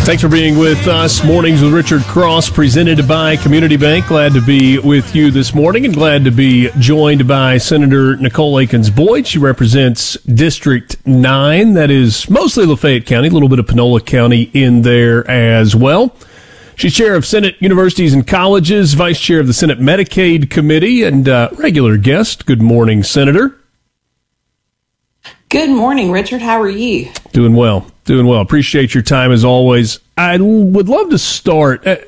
Thanks for being with us. Mornings with Richard Cross, presented by Community Bank. Glad to be with you this morning and glad to be joined by Senator Nicole Akins-Boyd. She represents District 9. That is mostly Lafayette County, a little bit of Panola County in there as well. She's chair of Senate Universities and Colleges, vice chair of the Senate Medicaid Committee, and regular guest. Good morning, Senator. Good morning, Richard. How are you? Doing well. Appreciate your time as always. I would love to start.